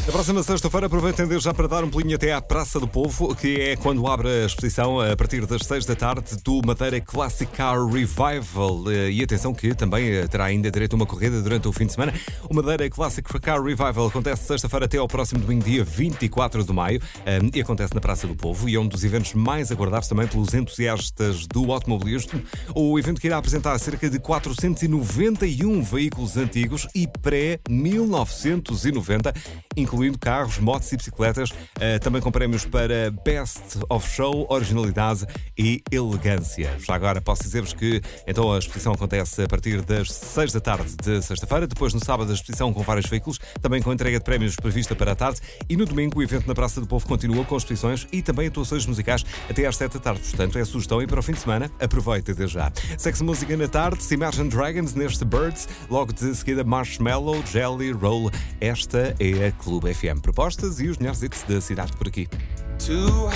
Na próxima sexta-feira aproveitem desde já para dar um pulinho até à Praça do Povo, que é quando abre a exposição a partir das 6 da tarde do Madeira Classic Car Revival. E atenção que também terá ainda direito a uma corrida durante o fim de semana. O Madeira Classic Car Revival acontece sexta-feira até ao próximo domingo, dia 24 de maio, e acontece na Praça do Povo, e é um dos eventos mais aguardados também pelos entusiastas do automobilismo. O evento que irá apresentar cerca de 491 veículos antigos e pré-1990, incluindo carros, motos e bicicletas, também com prémios para Best of Show, originalidade e elegância. Já agora posso dizer-vos que então a exposição acontece a partir das 6 da tarde de sexta-feira, depois no sábado a exposição com vários veículos, também com entrega de prémios prevista para a tarde, e no domingo o evento na Praça do Povo continua com exposições e também atuações musicais até às 7 da tarde. Portanto, é a sugestão, e para o fim de semana aproveita desde já. Sexo Música na tarde, Imagine Dragons neste Birds, logo de seguida Marshmallow, Jelly Roll. Esta é a Clube FM. Propostas e os melhores hits da cidade por aqui.